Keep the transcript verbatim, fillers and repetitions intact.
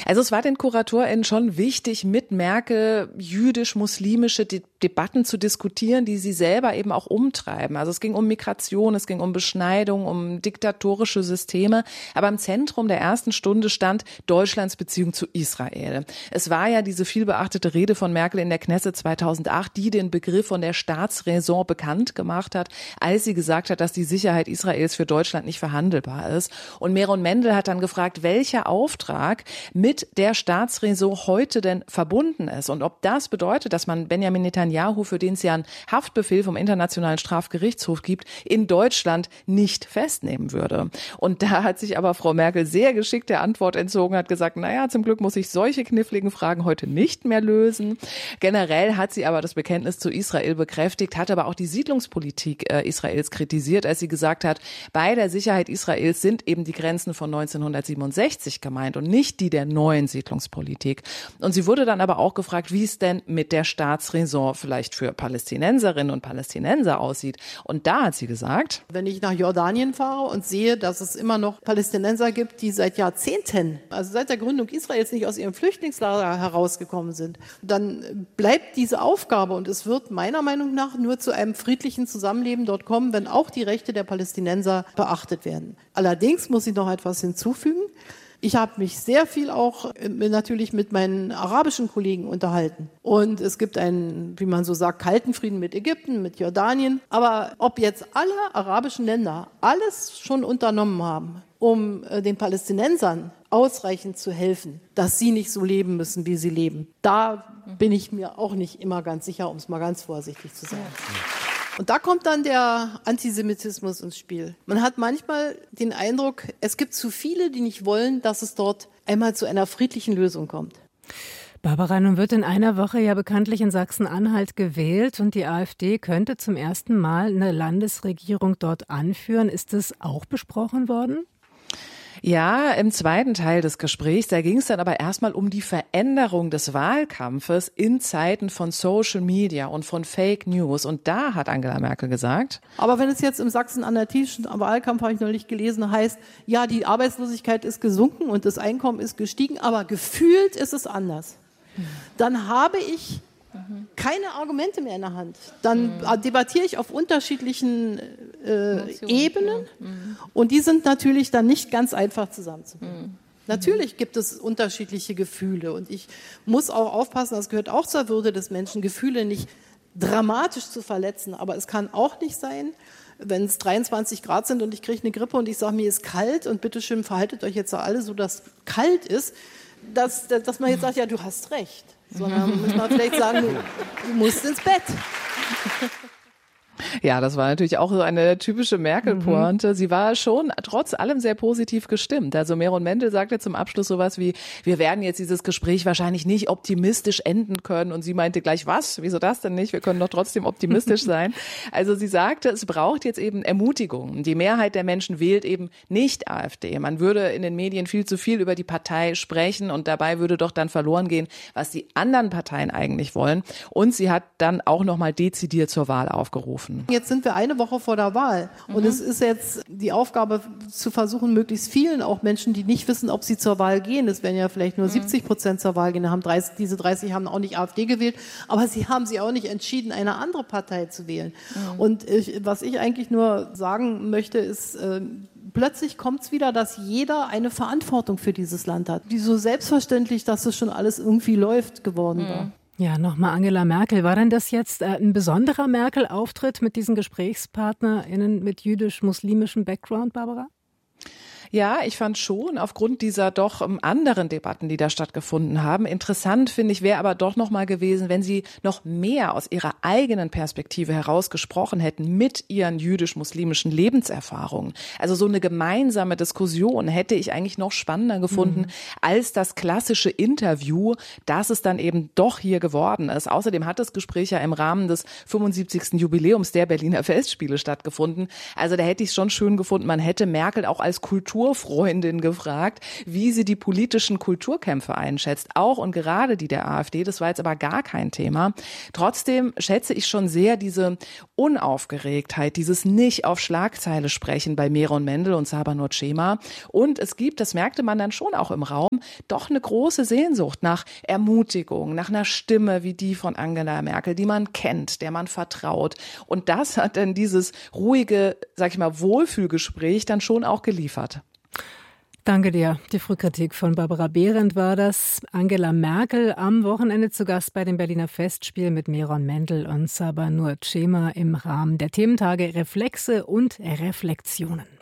Also es war den KuratorInnen schon wichtig, mit Merkel jüdisch-muslimische De- Debatten zu diskutieren, die sie selber eben auch umtreiben. Also es ging um Migration, es ging um Beschneidung, um diktatorische Systeme. Aber im Zentrum der ersten Stunde stand Deutschlands Beziehung zu Israel. Es war ja diese vielbeachtete Rede von Merkel in der Knesset zweitausendacht, die den Begriff von der Staatsräson bekannt gemacht hat, als sie gesagt hat, dass die Sicherheit Israels für Deutschland nicht verhandelbar ist. Und Meron Mendel hat dann gefragt, welcher Auftrag mit der Staatsräson heute denn verbunden ist und ob das bedeutet, dass man Benjamin Netanyahu, für den es ja einen Haftbefehl vom Internationalen Strafgerichtshof gibt, in Deutschland nicht festnehmen würde. Und da hat sich aber Frau Merkel sehr geschickt der Antwort entzogen, hat gesagt, naja, zum Glück muss ich solche kniffligen Fragen heute nicht mehr lösen. Generell hat sie aber das Bekenntnis zu Israel bekräftigt, hat aber auch die Siedlungspolitik äh, Israels kritisiert, als sie gesagt hat, bei der Sicherheit Israels sind eben die Grenzen von neunzehnhundertsiebenundsechzig gemeint und nicht die der neuen Siedlungspolitik. Und sie wurde dann aber auch gefragt, wie es denn mit der Staatsräson vielleicht für Palästinenserinnen und Palästinenser aussieht. Und da hat sie gesagt, wenn ich nach Jordanien fahre und sehe, dass es immer noch Palästinenser gibt, die seit Jahrzehnten, also seit der Gründung Israels nicht aus ihrem Flüchtlingslager herausgekommen sind, dann bleibt diese Aufgabe und es wird meiner Meinung nach nur zu einem friedlichen Zusammenleben dort kommen, wenn auch die Rechte der Palästinenser beachtet werden. Allerdings muss ich noch etwas hinzufügen. Ich habe mich sehr viel auch natürlich mit meinen arabischen Kollegen unterhalten. Und es gibt einen, wie man so sagt, kalten Frieden mit Ägypten, mit Jordanien. Aber ob jetzt alle arabischen Länder alles schon unternommen haben, um den Palästinensern ausreichend zu helfen, dass sie nicht so leben müssen, wie sie leben, da bin ich mir auch nicht immer ganz sicher, um es mal ganz vorsichtig zu sagen. Und da kommt dann der Antisemitismus ins Spiel. Man hat manchmal den Eindruck, es gibt zu viele, die nicht wollen, dass es dort einmal zu einer friedlichen Lösung kommt. Barbara, nun wird in einer Woche ja bekanntlich in Sachsen-Anhalt gewählt und die AfD könnte zum ersten Mal eine Landesregierung dort anführen. Ist das auch besprochen worden? Ja, im zweiten Teil des Gesprächs, da ging es dann aber erstmal um die Veränderung des Wahlkampfes in Zeiten von Social Media und von Fake News. Und da hat Angela Merkel gesagt, aber wenn es jetzt im sachsen-anhaltischen Wahlkampf, habe ich neulich gelesen, heißt, ja, die Arbeitslosigkeit ist gesunken und das Einkommen ist gestiegen, aber gefühlt ist es anders. Dann habe ich keine Argumente mehr in der Hand. Dann mhm. debattiere ich auf unterschiedlichen äh, Ebenen mhm. und die sind natürlich dann nicht ganz einfach zusammenzubringen. Mhm. Natürlich gibt es unterschiedliche Gefühle und ich muss auch aufpassen, das gehört auch zur Würde des Menschen, Gefühle nicht dramatisch zu verletzen, aber es kann auch nicht sein, wenn es dreiundzwanzig Grad sind und ich kriege eine Grippe und ich sage, mir ist kalt und bitteschön verhaltet euch jetzt alle so, dass kalt ist, dass, dass man jetzt sagt, ja, du hast recht. Sondern muss man vielleicht sagen, du, du musst ins Bett. Ja, das war natürlich auch so eine typische Merkel-Pointe. Mhm. Sie war schon trotz allem sehr positiv gestimmt. Also Meron Mendel sagte zum Abschluss sowas wie, wir werden jetzt dieses Gespräch wahrscheinlich nicht optimistisch enden können. Und sie meinte gleich, was? Wieso das denn nicht? Wir können doch trotzdem optimistisch sein. Also sie sagte, es braucht jetzt eben Ermutigung. Die Mehrheit der Menschen wählt eben nicht AfD. Man würde in den Medien viel zu viel über die Partei sprechen und dabei würde doch dann verloren gehen, was die anderen Parteien eigentlich wollen. Und sie hat dann auch nochmal dezidiert zur Wahl aufgerufen. Jetzt sind wir eine Woche vor der Wahl und mhm. es ist jetzt die Aufgabe zu versuchen, möglichst vielen, auch Menschen, die nicht wissen, ob sie zur Wahl gehen, es werden ja vielleicht nur mhm. siebzig Prozent zur Wahl gehen, haben dreißig, diese dreißig haben auch nicht AfD gewählt, aber sie haben sich auch nicht entschieden, eine andere Partei zu wählen. Mhm. Und ich, was ich eigentlich nur sagen möchte, ist, äh, plötzlich kommt es wieder, dass jeder eine Verantwortung für dieses Land hat, die so selbstverständlich, dass es schon alles irgendwie läuft, geworden mhm. war. Ja, nochmal Angela Merkel. War denn das jetzt äh, ein besonderer Merkel-Auftritt mit diesen GesprächspartnerInnen mit jüdisch-muslimischem Background, Barbara? Ja, ich fand schon, aufgrund dieser doch um, anderen Debatten, die da stattgefunden haben. Interessant, finde ich, wäre aber doch noch mal gewesen, wenn sie noch mehr aus ihrer eigenen Perspektive heraus gesprochen hätten mit ihren jüdisch-muslimischen Lebenserfahrungen. Also so eine gemeinsame Diskussion hätte ich eigentlich noch spannender gefunden mhm. als das klassische Interview, das es dann eben doch hier geworden ist. Außerdem hat das Gespräch ja im Rahmen des fünfundsiebzigsten Jubiläums der Berliner Festspiele stattgefunden. Also da hätte ich es schon schön gefunden, man hätte Merkel auch als Kultur Kulturfreundin gefragt, wie sie die politischen Kulturkämpfe einschätzt, auch und gerade die der AfD. Das war jetzt aber gar kein Thema. Trotzdem schätze ich schon sehr diese Unaufgeregtheit, dieses nicht auf Schlagzeile sprechen bei Meron Mendel und Saba Nurcema. Und es gibt, das merkte man dann schon auch im Raum, Raum doch eine große Sehnsucht nach Ermutigung, nach einer Stimme wie die von Angela Merkel, die man kennt, der man vertraut. Und das hat dann dieses ruhige, sag ich mal, Wohlfühlgespräch dann schon auch geliefert. Danke dir. Die Frühkritik von Barbara Behrendt war das. Angela Merkel am Wochenende zu Gast bei dem Berliner Festspiel mit Meron Mendel und Sabanur Cema im Rahmen der Thementage Reflexe und Reflexionen.